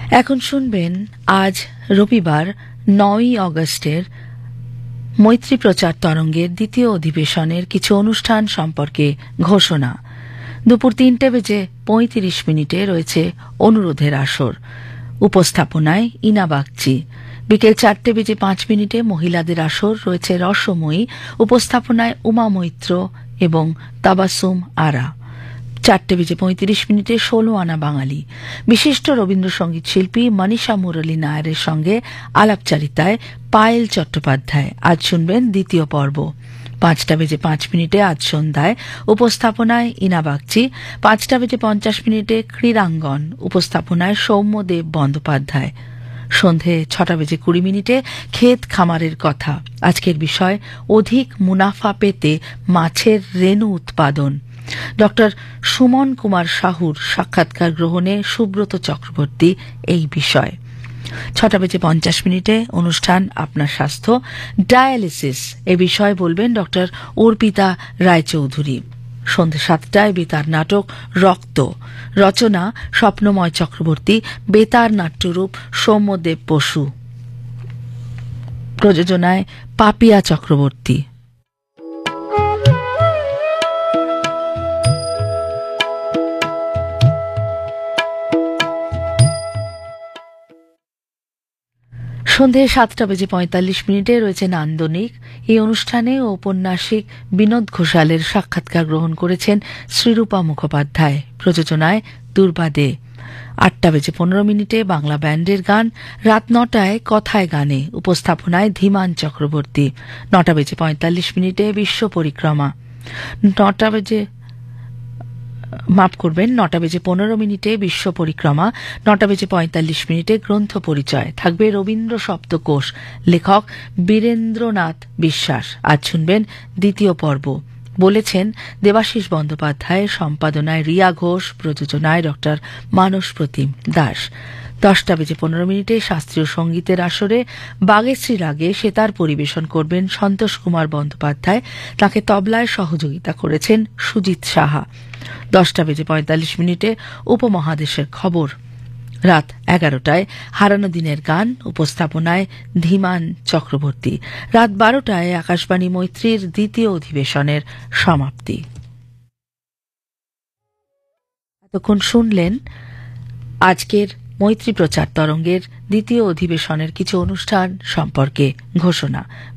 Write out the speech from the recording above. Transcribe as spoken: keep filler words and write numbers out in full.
এখন শুনবেন আজ রবিবার নয়ই অগস্টের মৈত্রী প্রচার তরঙ্গের দ্বিতীয় অধিবেশনের কিছু অনুষ্ঠান সম্পর্কে ঘোষণা। দুপুর তিনটে বেজে পঁয়ত্রিশ মিনিটে রয়েছে অনুরোধের আসর, উপস্থাপনায় ইনা বাগচি। বিকেল চারটে বেজে পাঁচ মিনিটে মহিলাদের আসর রয়েছে রসময়ী, উপস্থাপনায় উমা মৈত্র এবং তাবাসুম আরা। চারটে বেজে পঁয়ত্রিশ মিনিটে ষোলো আনা বাঙালি বিশিষ্ট রবীন্দ্রসঙ্গীত শিল্পী মনীষা মুরলী নায়ারের সঙ্গে আলাপচারিতায় পায়েল চট্টোপাধ্যায়। আজ শুনবেন দ্বিতীয় পর্ব। পাঁচটা বেজে পাঁচ মিনিটে আজ সন্ধ্যায় উপস্থাপনায় ইনা বাগচি। পাঁচটা বেজে পঞ্চাশ মিনিটে ক্রীড়াঙ্গন, উপস্থাপনায় সৌম্যদেব বন্দ্যোপাধ্যায়। সন্ধে ছটা বেজে কুড়ি মিনিটে ক্ষেত খামারের কথা। আজকের বিষয় অধিক মুনাফা পেতে মাছের রেণু উৎপাদন। ডক্টর সুমন কুমার সাহুর সাক্ষাৎকার গ্রহণে সুব্রত চক্রবর্তী এই বিষয়। ছটা বেজে পঞ্চাশ মিনিটে অনুষ্ঠান আপনার স্বাস্থ্য, ডায়ালিসিস এ বিষয়ে বলবেন ডক্টর অর্পিতা রায়চৌধুরী। সন্ধ্যে সাতটায় বেতার নাটক রক্ত, রচনা স্বপ্নময় চক্রবর্তী, বেতার নাট্যরূপ সৌম্যদেব বসু, প্রযোজনায় পাপিয়া চক্রবর্তী। সন্ধে সাতটা বেজে পঁয়তাল্লিশ মিনিটে রয়েছে নান্দনিক। এই অনুষ্ঠানে ঔপন্যাসিক বিনোদ ঘোষালের সাক্ষাৎকার গ্রহণ করেছেন শ্রীরূপা মুখোপাধ্যায়। প্রযোজনায় দুর্বা দে। আটটা বেজে পনেরো মিনিটে বাংলা ব্যান্ডের গান। রাত নটায় কথায় গানে, উপস্থাপনায় ধীমান চক্রবর্তী। নটা বেজে পঁয়তাল্লিশ মিনিটে বিশ্ব পরিক্রমা। নটা বেজে মাফ করবেন নটা বেজে পনেরো মিনিটে বিশ্ব পরিক্রমা। নটা বেজে পঁয়তাল্লিশ মিনিটে গ্রন্থ পরিচয়, থাকবে রবীন্দ্র শব্দকোষ, লেখক বীরেন্দ্রনাথ বিশ্বাস। আজ শুনবেন দ্বিতীয় পর্ব। বলেছেন দেবাশিস বন্দ্যোপাধ্যায়, সম্পাদনায় রিয়া ঘোষ, প্রযোজনায় ডক্টর মানস প্রতিম দাস। দশটা বেজে পনেরো মিনিটে শাস্ত্রীয় সঙ্গীতের আসরে বাগেশ্রী রাগে সেতার পরিবেশন করবেন সন্তোষ কুমার বন্দ্যোপাধ্যায়। তাকে তবলায় সহযোগিতা করেছেন সুজিত সাহা। দশটা বেজে পঁয়তাল্লিশ মিনিটে উপমহাদেশের খবর। রাত এগারোটায় হারানো দিনের গান, উপস্থাপনায় ধীমান চক্রবর্তী। রাত বারোটায় আকাশবাণী মৈত্রীর দ্বিতীয় অধিবেশনের সমাপ্তি। এতক্ষণ শুনলেন আজকের মৈত্রী প্রচার তরঙ্গের দ্বিতীয় অধিবেশনের কিছু অনুষ্ঠান সম্পর্কে ঘোষণা।